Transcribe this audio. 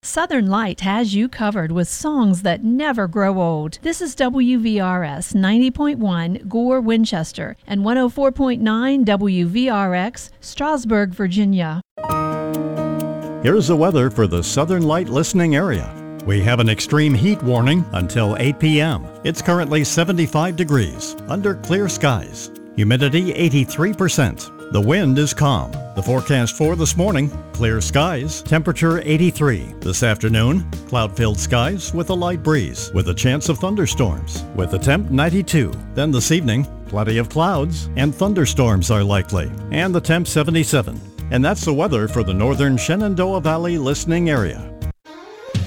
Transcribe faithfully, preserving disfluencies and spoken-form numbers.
Southern Light has you covered with songs that never grow old. This is W V R S ninety point one Gore, Winchester, and one oh four point nine W V R X, Strasburg, Virginia. Here's the weather for the Southern Light listening area. We have an extreme heat warning until eight p.m. It's currently seventy-five degrees under clear skies. Humidity eighty-three percent. The wind is calm. The forecast for this morning, clear skies, temperature eighty-three. This afternoon, cloud-filled skies with a light breeze with a chance of thunderstorms with a temp ninety-two. Then this evening, plenty of clouds and thunderstorms are likely and the temp seventy-seven. And that's the weather for the northern Shenandoah Valley listening area.